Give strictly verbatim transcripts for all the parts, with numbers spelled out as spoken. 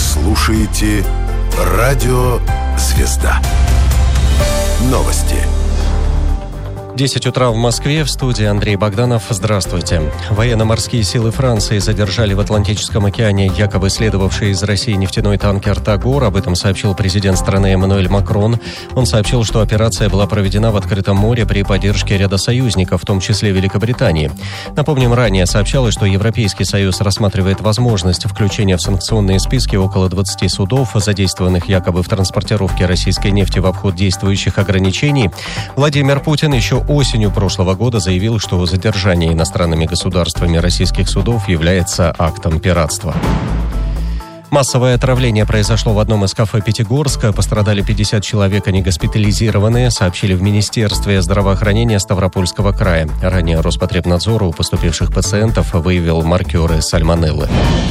слушаете Радио Звезда. Новости. десять утра в Москве, в студии Андрей Богданов. Здравствуйте. Военно-морские силы Франции задержали в Атлантическом океане якобы следовавший из России нефтяной танкер «Тагор». Об этом сообщил президент страны Эммануэль Макрон. Он сообщил, что операция была проведена в открытом море при поддержке ряда союзников, в том числе Великобритании. Напомним, ранее сообщалось, что Европейский Союз рассматривает возможность включения в санкционные списки около двадцати судов, задействованных якобы в транспортировке российской нефти в обход действующих ограничений. Владимир Путин еще осенью прошлого года заявил, что задержание иностранными государствами российских судов является актом пиратства. Массовое отравление произошло в одном из кафе Пятигорска. Пострадали пятьдесят человек, они госпитализированы, сообщили в Министерстве здравоохранения Ставропольского края. Ранее Роспотребнадзор у поступивших пациентов выявил маркеры сальмонеллы.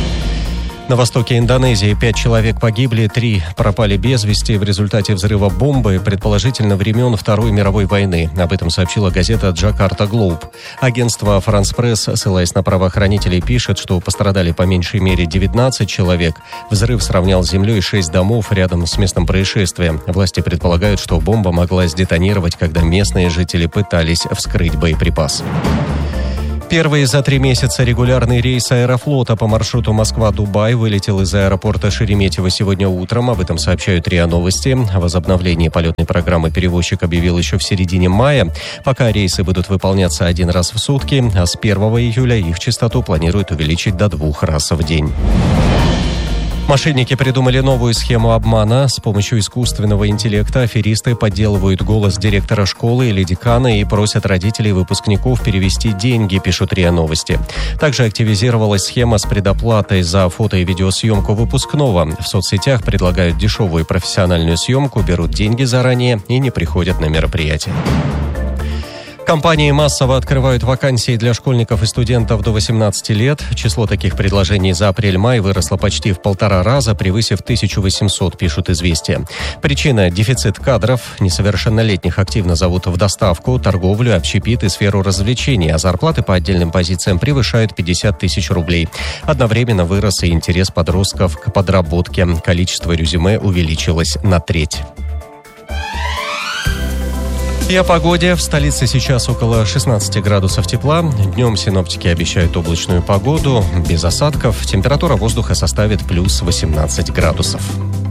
На востоке Индонезии пять человек погибли, три пропали без вести в результате взрыва бомбы, предположительно времен Второй мировой войны. Об этом сообщила газета «Джакарта Глоуб». Агентство «Франс Пресс», ссылаясь на правоохранителей, пишет, что пострадали по меньшей мере девятнадцать человек. Взрыв сравнял с землей шесть домов рядом с местом происшествия. Власти предполагают, что бомба могла сдетонировать, когда местные жители пытались вскрыть боеприпас. Первый за три месяца регулярный рейс «Аэрофлота» по маршруту Москва-Дубай вылетел из аэропорта Шереметьево сегодня утром. Об этом сообщают РИА Новости. О возобновлении полетной программы перевозчик объявил еще в середине мая. Пока рейсы будут выполняться один раз в сутки, а с первого июля их частоту планируют увеличить до двух раз в день. Мошенники придумали новую схему обмана. С помощью искусственного интеллекта аферисты подделывают голос директора школы или декана и просят родителей выпускников перевести деньги, пишут РИА Новости. Также активизировалась схема с предоплатой за фото- и видеосъемку выпускного. В соцсетях предлагают дешевую профессиональную съемку, берут деньги заранее и не приходят на мероприятие. Компании массово открывают вакансии для школьников и студентов до восемнадцати лет. Число таких предложений за апрель-май выросло почти в полтора раза, превысив тысячу восемьсот, пишут «Известия». Причина – дефицит кадров. Несовершеннолетних активно зовут в доставку, торговлю, общепит и сферу развлечений, а зарплаты по отдельным позициям превышают пятьдесят тысяч рублей. Одновременно вырос и интерес подростков к подработке. Количество резюме увеличилось на треть. И о погоде. В столице сейчас около шестнадцати градусов тепла. Днем синоптики обещают облачную погоду, без осадков. Температура воздуха составит плюс восемнадцать градусов.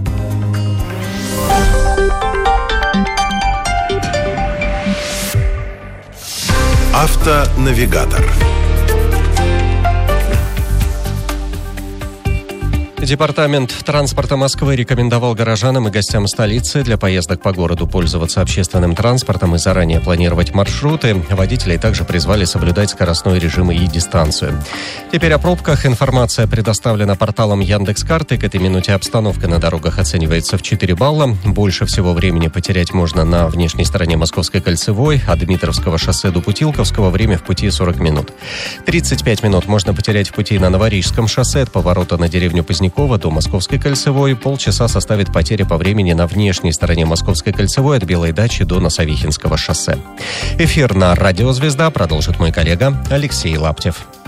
Автонавигатор. Департамент транспорта Москвы рекомендовал горожанам и гостям столицы для поездок по городу пользоваться общественным транспортом и заранее планировать маршруты. Водителей также призвали соблюдать скоростной режим и дистанцию. Теперь о пробках. Информация предоставлена порталом Яндекс.Карты. К этой минуте обстановка на дорогах оценивается в четыре балла. Больше всего времени потерять можно на внешней стороне Московской кольцевой. От Дмитровского шоссе до Путилковского время в пути сорок минут. тридцать пять минут можно потерять в пути на Новорижском шоссе от поворота на деревню Позднякова до Московской кольцевой. Полчаса составит потеря по времени на внешней стороне Московской кольцевой от Белой дачи до Носовихинского шоссе. Эфир на Радио Звезда продолжит мой коллега Алексей Лаптев.